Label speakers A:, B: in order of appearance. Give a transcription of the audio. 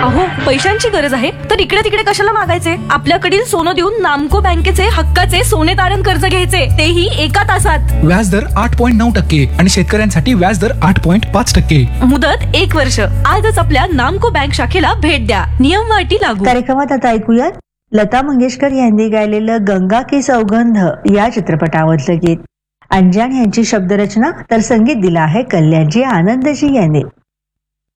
A: अहो, पैशांची गरज आहे तर इकडे तिकडे कशाला मागायचे? आपल्याकडील सोनं देऊन नामको बँकेचे हक्काचे सोने तारण कर्ज घ्यायचे, तेही 1 तासात.
B: व्याजदर 8.9% आणि शेतकऱ्यांसाठी व्याजदर 8.5%.
A: मुदत 1 वर्ष. आजच आपल्या नामको बँक शाखेला भेट द्या. नियम व अटी लागू.
C: कार्यक्रमात आता ऐकूया लता मंगेशकर यांनी गायलेलं गंगा की सौगंध या चित्रपटावरचं गीत. अंजान यांची शब्दरचना तर संगीत दिलं आहे कल्याणजी आनंदजी यांनी.